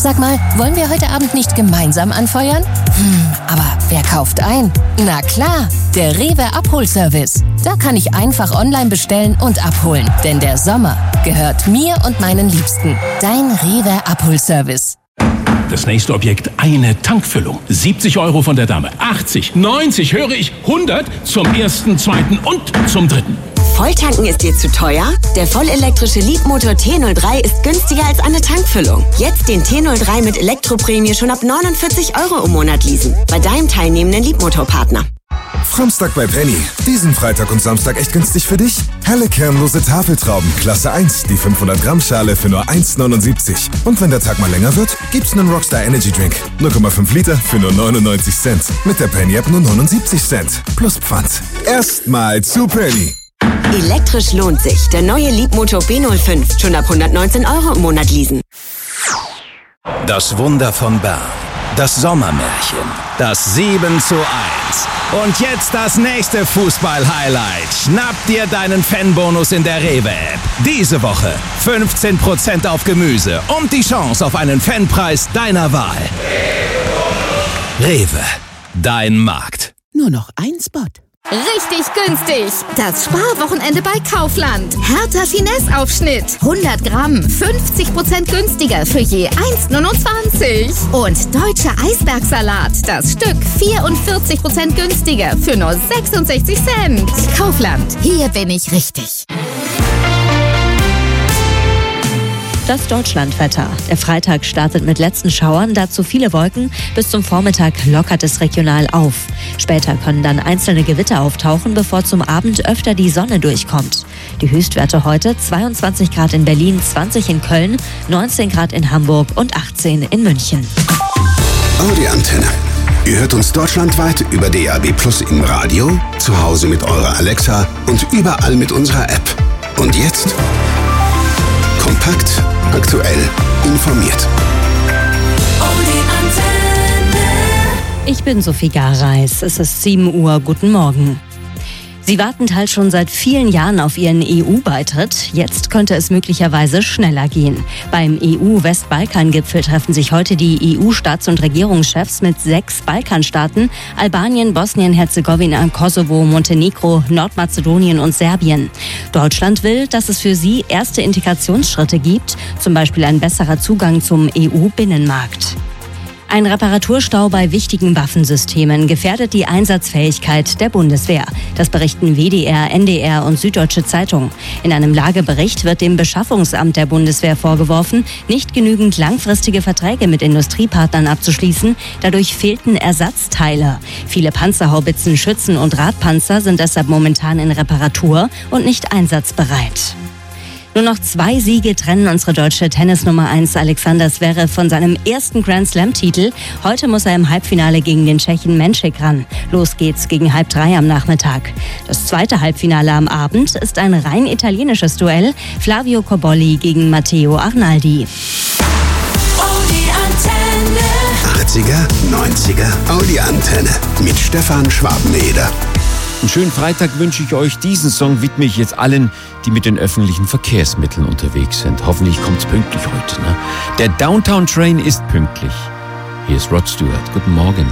Sag mal, wollen wir heute Abend nicht gemeinsam anfeuern? Aber wer kauft ein? Na klar, der Rewe Abholservice. Da kann ich einfach online bestellen und abholen. Denn der Sommer gehört mir und meinen Liebsten. Dein Rewe Abholservice. Das nächste Objekt, eine Tankfüllung. 70 € von der Dame. 80, 90, höre ich, 100 zum ersten, zweiten und zum dritten. Volltanken ist dir zu teuer? Der vollelektrische Leapmotor T03 ist günstiger als eine Tankfüllung. Jetzt den T03 mit Elektroprämie schon ab 49 € im Monat leasen. Bei deinem teilnehmenden Leapmotor-Partner. Samstag bei Penny. Diesen Freitag und Samstag echt günstig für dich? Helle kernlose Tafeltrauben, Klasse 1, die 500 Gramm Schale für nur 1,79. Und wenn der Tag mal länger wird, gibt's einen Rockstar Energy Drink. 0,5 Liter für nur 99 Cent. Mit der Penny App nur 79 Cent. Plus Pfand. Erstmal zu Penny. Elektrisch lohnt sich. Der neue Leapmotor B05. Schon ab 119 € im Monat leasen. Das Wunder von Bern. Das Sommermärchen. Das 7:1. Und jetzt das nächste Fußball-Highlight. Schnapp dir deinen Fanbonus in der Rewe-App. Diese Woche 15% auf Gemüse und die Chance auf einen Fanpreis deiner Wahl. Rewe, dein Markt. Nur noch ein Spot. Richtig günstig. Das Sparwochenende bei Kaufland. Hertha Finesse-Aufschnitt. 100 Gramm. 50% günstiger für je 1,29. Und deutscher Eisbergsalat. Das Stück 44% günstiger für nur 66 Cent. Kaufland. Hier bin ich richtig. Das Deutschlandwetter. Der Freitag startet mit letzten Schauern, dazu viele Wolken. Bis zum Vormittag lockert es regional auf. Später können dann einzelne Gewitter auftauchen, bevor zum Abend öfter die Sonne durchkommt. Die Höchstwerte heute: 22 Grad in Berlin, 20 in Köln, 19 Grad in Hamburg und 18 in München. Audi Antenne. Ihr hört uns deutschlandweit über DAB+ im Radio, zu Hause mit eurer Alexa und überall mit unserer App. Und jetzt kompakt, aktuell, informiert. Ich bin Sophie Gareis. Es ist 7 Uhr. Guten Morgen. Sie warten teils schon seit vielen Jahren auf ihren EU-Beitritt. Jetzt könnte es möglicherweise schneller gehen. Beim EU-Westbalkan-Gipfel treffen sich heute die EU-Staats- und Regierungschefs mit 6 Balkanstaaten: Albanien, Bosnien-Herzegowina, Kosovo, Montenegro, Nordmazedonien und Serbien. Deutschland will, dass es für sie erste Integrationsschritte gibt, zum Beispiel ein besserer Zugang zum EU-Binnenmarkt. Ein Reparaturstau bei wichtigen Waffensystemen gefährdet die Einsatzfähigkeit der Bundeswehr. Das berichten WDR, NDR und Süddeutsche Zeitung. In einem Lagebericht wird dem Beschaffungsamt der Bundeswehr vorgeworfen, nicht genügend langfristige Verträge mit Industriepartnern abzuschließen. Dadurch fehlten Ersatzteile. Viele Panzerhaubitzen, Schützen und Radpanzer sind deshalb momentan in Reparatur und nicht einsatzbereit. Nur noch 2 Siege trennen unsere deutsche Tennisnummer 1 Alexander Zverev von seinem ersten Grand-Slam-Titel. Heute muss er im Halbfinale gegen den Tschechen Menšek ran. Los geht's gegen 2:30 am Nachmittag. Das zweite Halbfinale am Abend ist ein rein italienisches Duell. Flavio Cobolli gegen Matteo Arnaldi. 80er, 90er, Audi Antenne mit Stefan Schwabeneder. Einen schönen Freitag wünsche ich euch. Diesen Song widme ich jetzt allen, die mit den öffentlichen Verkehrsmitteln unterwegs sind. Hoffentlich kommt's pünktlich heute. Ne? Der Downtown Train ist pünktlich. Hier ist Rod Stewart. Guten Morgen.